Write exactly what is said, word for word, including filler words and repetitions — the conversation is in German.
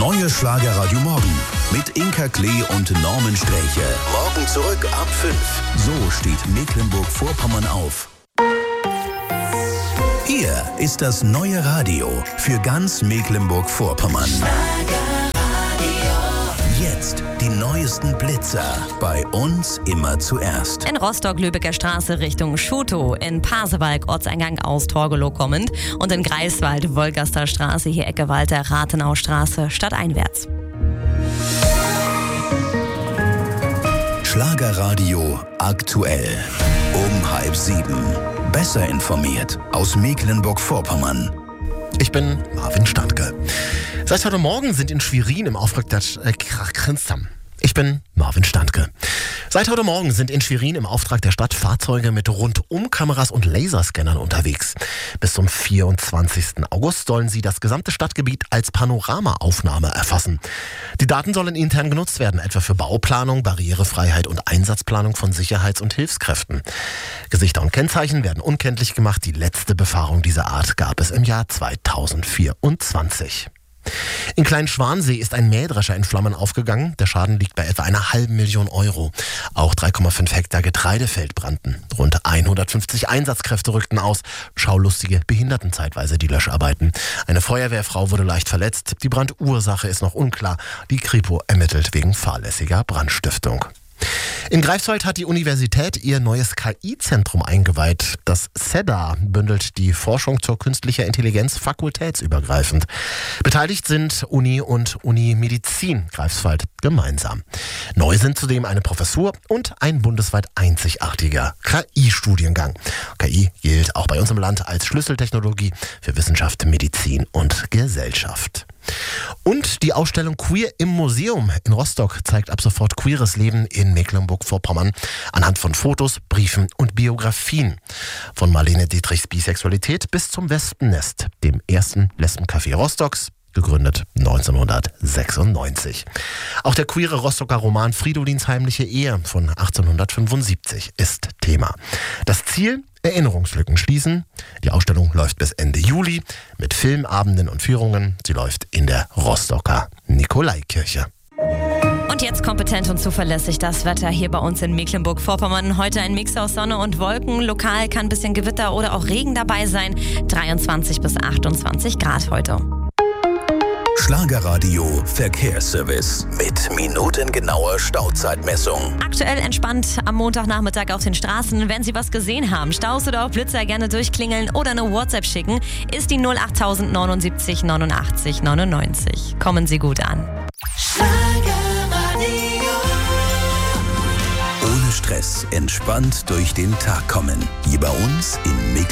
neue Schlagerradio Morgen mit Inka Klee und Norman Sträche. Morgen zurück ab fünf. So steht Mecklenburg-Vorpommern auf. Hier ist das neue Radio für ganz Mecklenburg-Vorpommern. Jetzt die neuesten Blitzer. Bei uns immer zuerst. In Rostock-Lübecker Straße Richtung Schutow, in Pasewalk Ortseingang aus Torgelow kommend und in Greifswald Wolgaster Straße, hier Ecke Walter Rathenau Straße stadteinwärts. Schlagerradio aktuell. Um halb sieben. Besser informiert aus Mecklenburg-Vorpommern. Ich bin Marvin Standke. Seit heute Morgen sind in Schwerin im Auftrag der äh, Ich bin Marvin Standke. Seit heute Morgen sind in Schwerin im Auftrag der Stadt Fahrzeuge mit Rundumkameras und Laserscannern unterwegs. Bis zum vierundzwanzigsten August sollen sie das gesamte Stadtgebiet als Panoramaaufnahme erfassen. Die Daten sollen intern genutzt werden, etwa für Bauplanung, Barrierefreiheit und Einsatzplanung von Sicherheits- und Hilfskräften. Gesichter und Kennzeichen werden unkenntlich gemacht. Die letzte Befahrung dieser Art gab es im Jahr zweitausendvierundzwanzig. In Kleinschwansee ist ein Mähdrescher in Flammen aufgegangen. Der Schaden liegt bei etwa einer halben Million Euro. Auch drei Komma fünf Hektar Getreidefeld brannten. Rund hundertfünfzig Einsatzkräfte rückten aus. Schaulustige behinderten zeitweise die Löscharbeiten. Eine Feuerwehrfrau wurde leicht verletzt. Die Brandursache ist noch unklar. Die Kripo ermittelt wegen fahrlässiger Brandstiftung. In Greifswald hat die Universität ihr neues K I-Zentrum eingeweiht. Das C E D A bündelt die Forschung zur künstlicher Intelligenz fakultätsübergreifend. Beteiligt sind Uni und Uni Medizin Greifswald gemeinsam. Neu sind zudem eine Professur und ein bundesweit einzigartiger K I-Studiengang. K I gilt auch bei uns im Land als Schlüsseltechnologie für Wissenschaft, Medizin und Gesellschaft. Und die Ausstellung Queer im Museum in Rostock zeigt ab sofort queeres Leben in Mecklenburg-Vorpommern anhand von Fotos, Briefen und Biografien. Von Marlene Dietrichs Bisexualität bis zum Wespennest, dem ersten Lesbencafé Rostocks, gegründet neunzehnhundertsechsundneunzig. Auch der queere Rostocker Roman Fridolins heimliche Ehe von achtzehnhundertfünfundsiebzig ist Thema. Das Ziel? Erinnerungslücken schließen. Die Ausstellung läuft bis Ende Juli mit Filmabenden und Führungen. Sie läuft in der Rostocker Nikolaikirche. Und jetzt kompetent und zuverlässig das Wetter hier bei uns in Mecklenburg-Vorpommern. Heute ein Mix aus Sonne und Wolken. Lokal kann ein bisschen Gewitter oder auch Regen dabei sein. dreiundzwanzig bis achtundzwanzig Grad heute. Schlagerradio Verkehrsservice mit minutengenauer Stauzeitmessung. Aktuell entspannt am Montagnachmittag auf den Straßen. Wenn Sie was gesehen haben, Staus oder auch Blitzer, gerne durchklingeln oder eine WhatsApp schicken, ist die null acht null neun sieben neunundachtzig neunundneunzig. Kommen Sie gut an. Ohne Stress, entspannt durch den Tag kommen. Hier bei uns in Mecklenburg.